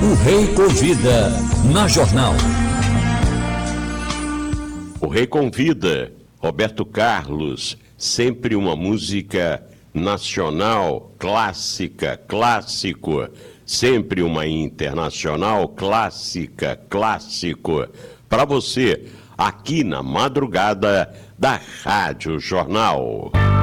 O Rei Convida, na Jornal. O Rei Convida, Roberto Carlos, sempre uma música nacional, clássica, clássico, sempre uma internacional, clássica, clássico, para você, aqui na madrugada da Rádio Jornal.